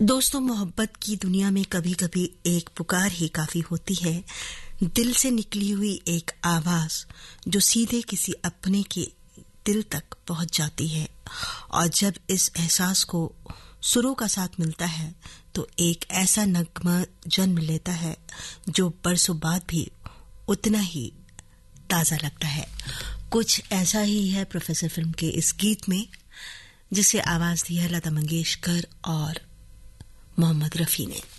दोस्तों, मोहब्बत की दुनिया में कभी कभी एक पुकार ही काफी होती है। दिल से निकली हुई एक आवाज जो सीधे किसी अपने के दिल तक पहुंच जाती है। और जब इस एहसास को सुरों का साथ मिलता है तो एक ऐसा नगमा जन्म लेता है जो बरसों बाद भी उतना ही ताजा लगता है। कुछ ऐसा ही है प्रोफेसर फिल्म के इस गीत में, जिसे आवाज दी है लता मंगेशकर और मोहम्मद रफी ने।